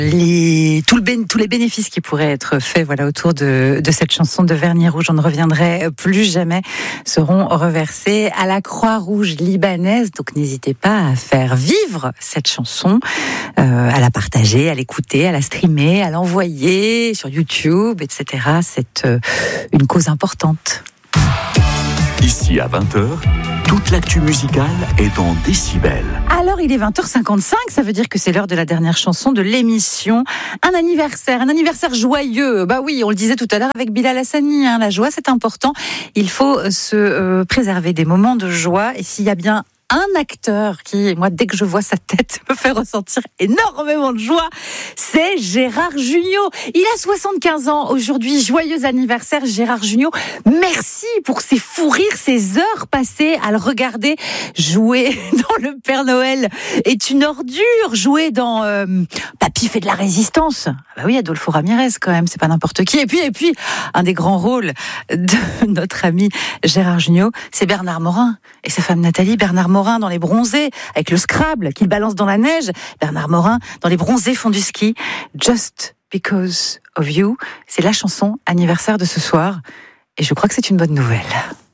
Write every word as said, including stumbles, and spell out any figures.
Les, tout le bé, tous les bénéfices qui pourraient être faits voilà, autour de, de cette chanson de Vernis Rouge, on ne reviendrai plus jamais, seront reversés à la Croix-Rouge libanaise. Donc n'hésitez pas à faire vivre cette chanson, euh, à la partager, à l'écouter, à la streamer, à l'envoyer sur YouTube, et cetera. C'est euh, une cause importante. Ici à vingt heures, toute l'actu musicale est dans Décibel. Alors il est vingt heures cinquante-cinq, ça veut dire que c'est l'heure de la dernière chanson de l'émission. Un anniversaire, un anniversaire joyeux. Bah oui, on le disait tout à l'heure avec Bilal Hassani, hein, la joie c'est important. Il faut se euh, préserver des moments de joie. Et s'il y a bien un acteur qui, moi, dès que je vois sa tête, me fait ressentir énormément de joie, c'est Gérard Jugnot. Il a soixante-quinze ans aujourd'hui. Joyeux anniversaire, Gérard Jugnot. Merci pour ces fous rires, ces heures passées à le regarder jouer dans Le Père Noël est une ordure, jouer dans euh, Papy fait de la résistance. Bah oui, Adolfo Ramirez quand même, c'est pas n'importe qui. Et puis, et puis, un des grands rôles de notre ami Gérard Jugnot, c'est Bernard Morin et sa femme Nathalie. Bernard Morin dans Les Bronzés, avec le Scrabble qu'il balance dans la neige. Bernard Morin dans Les Bronzés font du ski. Just Because of You, c'est la chanson anniversaire de ce soir. Et je crois que c'est une bonne nouvelle.